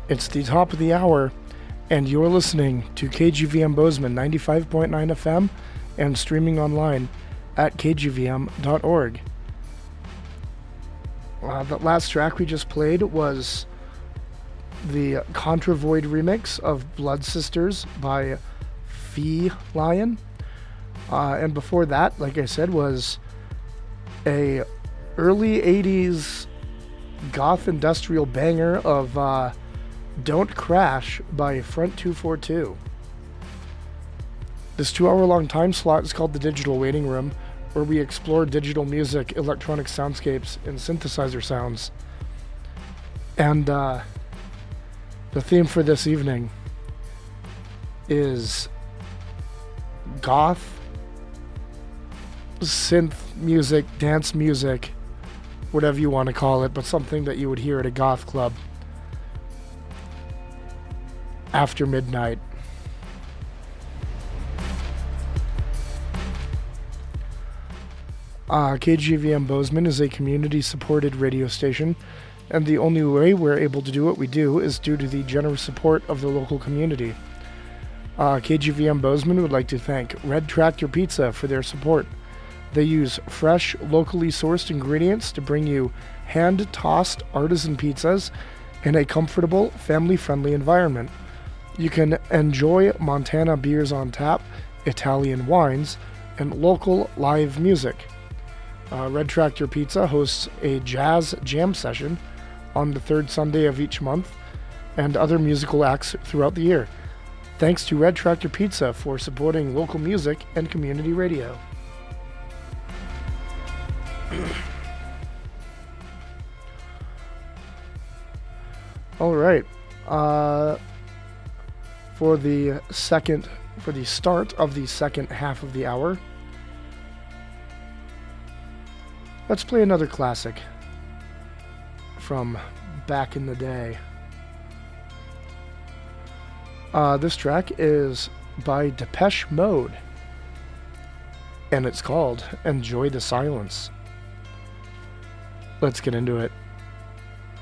It's the top of the hour, and you're listening to KGVM Bozeman 95.9 FM and streaming online at kgvm.org. The last track we just played was the Contra Void remix of Blood Sisters by Fee Lion. And before that, like I said, was a early 80s goth industrial banger of Don't Crash by Front 242. This 2-hour-long time slot is called the Digital Waiting Room, where we explore digital music, electronic soundscapes, and synthesizer sounds. And the theme for this evening is goth, synth music, dance music, whatever you want to call it, but something that you would hear at a goth club after midnight. KGVM Bozeman is a community-supported radio station, and the only way we're able to do what we do is due to the generous support of the local community. KGVM Bozeman would like to thank Red Tractor Pizza for their support. They use fresh, locally sourced ingredients to bring you hand-tossed artisan pizzas in a comfortable, family-friendly environment. You can enjoy Montana beers on tap, Italian wines, and local live music. Red Tractor Pizza hosts a jazz jam session on the third Sunday of each month and other musical acts throughout the year. Thanks to Red Tractor Pizza for supporting local music and community radio. All right. For the start of the second half of the hour, let's play another classic from back in the day. This track is by Depeche Mode, and it's called Enjoy the Silence. Let's get into it.